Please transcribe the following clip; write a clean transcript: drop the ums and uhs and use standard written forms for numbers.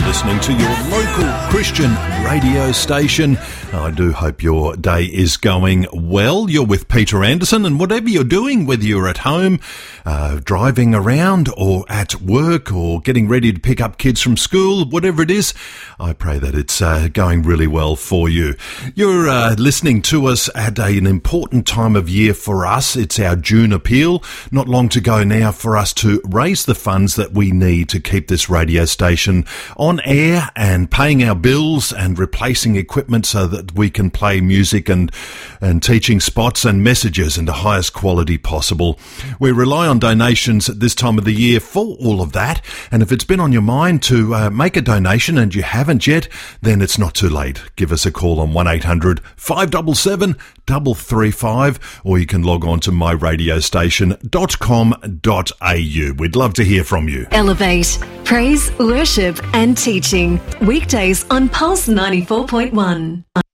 listening to your local Christian radio station. I do hope your day is going well. You're with Peter Anderson, and whatever you're doing, whether you're at home, driving around, or at work, or getting ready to pick up kids from school, whatever it is, I pray that it's going really well for you. You're listening to us at an important time of year for us. It's our June appeal. Not long to go now for us to raise the funds that we need to keep this radio station on air and paying our bills and replacing equipment so that we can play music and teaching spots and messages in the highest quality possible. We rely on donations at this time of the year for all of that, and if it's been on your mind to make a donation and you haven't yet, then it's not too late. Give us a call on 1800 577 335, or you can log on to myradiostation.com.au. We'd love to hear from you. Elevate, praise, worship and teaching. Weekdays on Pulse 94.1.